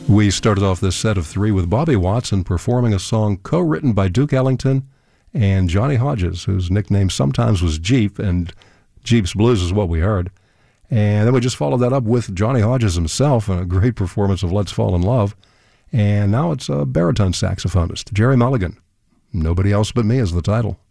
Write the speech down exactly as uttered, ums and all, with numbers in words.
We started off this set of three with Bobby Watson performing a song co-written by Duke Ellington and Johnny Hodges, whose nickname sometimes was Jeep, and Jeep's Blues is what we heard. And then we just followed that up with Johnny Hodges himself in a great performance of Let's Fall in Love. And now it's a baritone saxophonist, Gerry Mulligan. Nobody Else But Me is the title.